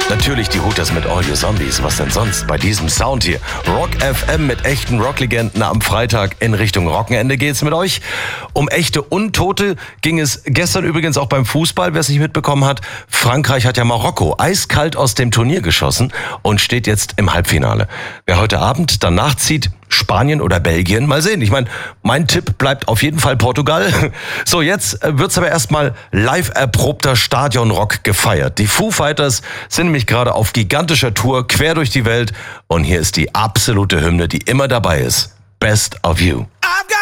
Natürlich die Hooters mit All You Zombies. Was denn sonst bei diesem Sound hier? Rock FM mit echten Rocklegenden am Freitag in Richtung Rockenende geht's mit euch. Um echte Untote ging es gestern übrigens auch beim Fußball, wer es nicht mitbekommen hat. Frankreich hat ja Marokko eiskalt aus dem Turnier geschossen und steht jetzt im Halbfinale. Wer heute Abend danach zieht, Spanien oder Belgien, mal sehen. Ich meine, mein Tipp bleibt auf jeden Fall Portugal. So, jetzt wird's aber erstmal live erprobter Stadionrock gefeiert. Die Foo Fighters sind nämlich gerade auf gigantischer Tour quer durch die Welt und hier ist die absolute Hymne, die immer dabei ist. Best of You. I've got